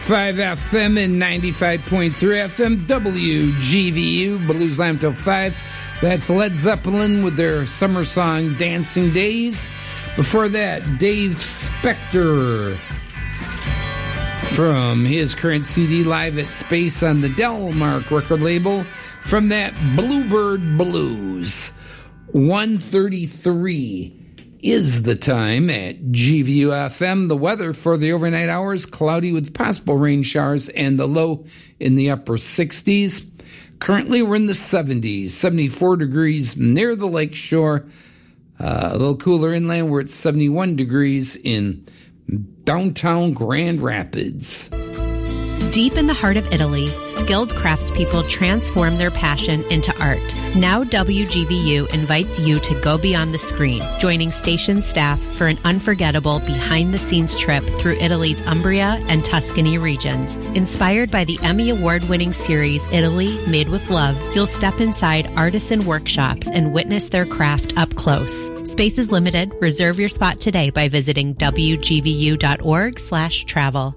5 FM and 95.3 FM, WGVU, Blues Lamb till 5. That's Led Zeppelin with their summer song, Dancing Days. Before that, Dave Spector from his current CD, Live at Space on the Delmark record label. From that, Bluebird Blues. 1:33 is the time at GVU FM. The weather for the overnight hours, cloudy with possible rain showers and the low in the upper 60s. Currently, we're in the 70s, 74 degrees near the lake shore. A little cooler inland. We're at 71 degrees in downtown Grand Rapids. Deep in the heart of Italy, skilled craftspeople transform their passion into art. Now WGVU invites you to go beyond the screen, joining station staff for an unforgettable behind-the-scenes trip through Italy's Umbria and Tuscany regions. Inspired by the Emmy Award-winning series Italy Made with Love, you'll step inside artisan workshops and witness their craft up close. Space is limited. Reserve your spot today by visiting wgvu.org/travel.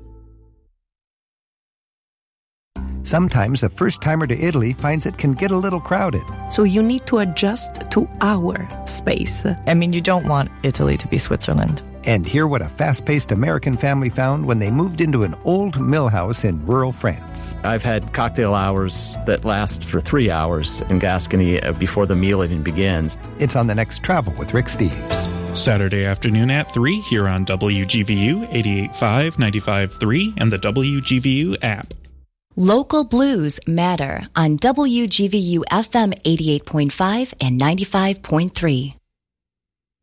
Sometimes a first-timer to Italy finds it can get a little crowded. So you need to adjust to our space. I mean, you don't want Italy to be Switzerland. And hear what a fast-paced American family found when they moved into an old mill house in rural France. I've had cocktail hours that last for 3 hours in Gascony before the meal even begins. It's on the next Travel with Rick Steves. Saturday afternoon at 3 here on WGVU 88.5, 95.3, and the WGVU app. Local blues matter on WGVU FM 88.5 and 95.3.